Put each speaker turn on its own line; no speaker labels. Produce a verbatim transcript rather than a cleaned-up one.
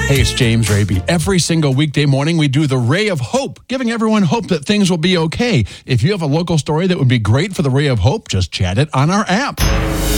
Hey, it's James Raby. Every single weekday morning, we do the Ray of Hope, giving everyone hope that things will be okay. If you have a local story that would be great for the Ray of Hope, just chat it on our app.